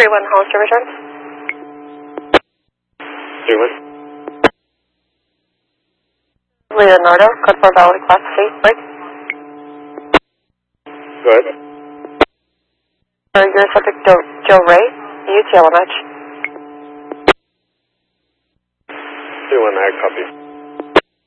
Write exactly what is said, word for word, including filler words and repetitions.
three one Hollister return. three one. Leonardo, code four valid, class C, break. Go ahead. Uh, your subject, Joe, Joe Ray, U T L M H. three one, I copy.